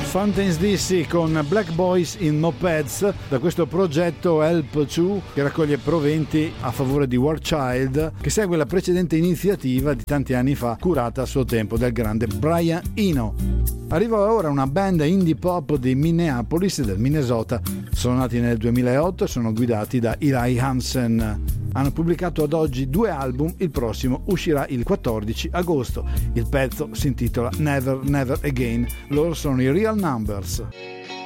Fountains DC con Black Boys in Mopeds, da questo progetto Help 2 che raccoglie proventi a favore di War Child, che segue la precedente iniziativa di tanti anni fa curata a suo tempo dal grande Brian Eno. Arriva ora una band indie pop di Minneapolis, del Minnesota. Sono nati nel 2008 e sono guidati da Eli Hansen. Hanno pubblicato ad oggi 2 album, il prossimo uscirà il 14 agosto. Il pezzo si intitola Never Never Again, loro sono i Real Numbers.